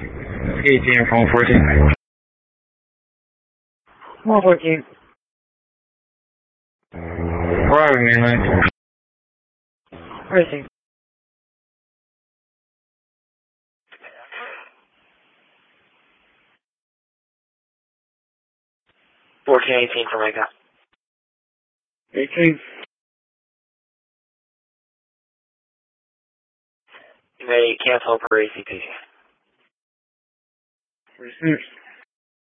18 from 14. 114. Arriving mainland. Racing. 1418 from Mega. 18. You may cancel per ACP. Received.